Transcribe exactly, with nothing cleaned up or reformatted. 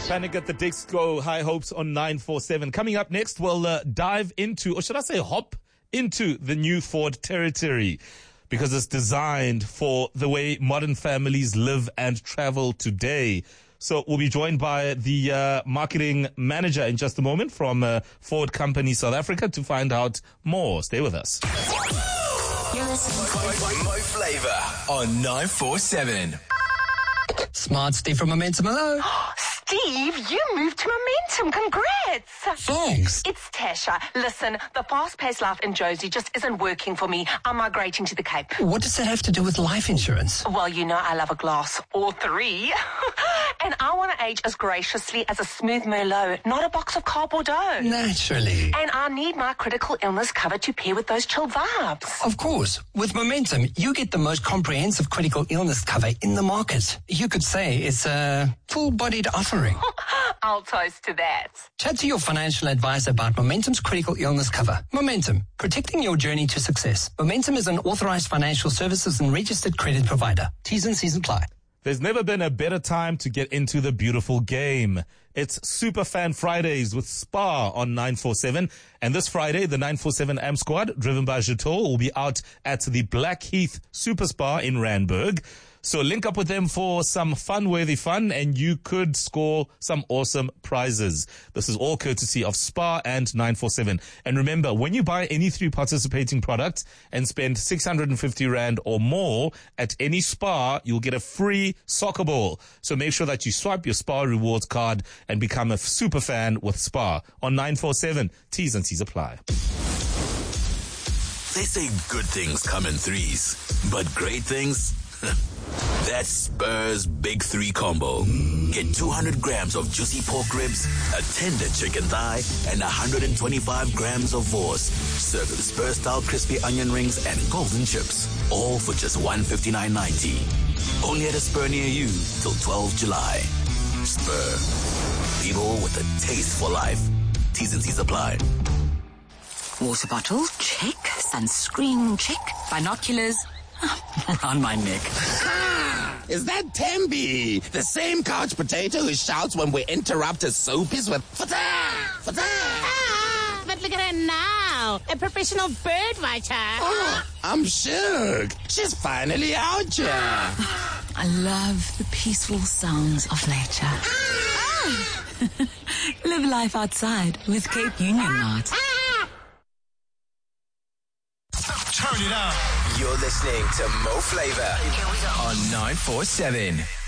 Panic at the Disco, High Hopes on nine four seven. Coming up next, we'll uh, dive into, or should I say hop into the new Ford territory, because it's designed for the way modern families live and travel today. So we'll be joined by the uh, marketing manager in just a moment from uh, Ford Company South Africa to find out more. Stay with us. You're listening to Mo Flava on nine four seven. Smart Steve from Momentum. Hello. Steve, you moved to Momentum. Congrats. Thanks. It's Tasha. Listen, the fast-paced life in Josie just isn't working for me. I'm migrating to the Cape. What does that have to do with life insurance? Well, you know I love a glass or three. And I want to age as graciously as a smooth Merlot, not a box of Car Bordeaux. Naturally. And I need my critical illness cover to pair with those chill vibes. Of course. With Momentum, you get the most comprehensive critical illness cover in the market. You could say it's a full-bodied offering. I'll toast to that. Chat to your financial advisor about Momentum's critical illness cover. Momentum, protecting your journey to success. Momentum is an authorized financial services and registered credit provider. T's and C's apply. There's never been a better time to get into the beautiful game. It's Super Fan Fridays with Spa on nine four seven. And this Friday, the nine four seven A M Squad, driven by Jetor, will be out at the Blackheath Super Spa in Randburg. So link up with them for some fun-worthy fun, and you could score some awesome prizes. This is all courtesy of Spa and nine four seven. And remember, when you buy any three participating products and spend six hundred fifty rand or more at any Spa, you'll get a free soccer ball. So make sure that you swipe your Spa rewards card and become a super fan with Spa on nine four seven. T's and C's apply. They say good things come in threes, but great things... That's Spur's Big Three Combo. Get two hundred grams of juicy pork ribs, a tender chicken thigh, and one hundred twenty-five grams of vorse. Served with Spur-style crispy onion rings and golden chips. All for just one hundred fifty-nine ninety. Only at a Spur near you till twelfth of July. Spur. People with a taste for life. T's and C's apply. Water bottle, check. Sunscreen, check. Binoculars, around my neck. Is that Tembi, the same couch potato who shouts when we interrupt his soapies with fata, fata? Ah, but look at her now, a professional bird watcher. Oh, I'm shook. She's finally out here. I love the peaceful sounds of nature. Ah. Live life outside with Cape Union Night. Ah. Turn it up. You're listening to Mo Flava on nine four seven.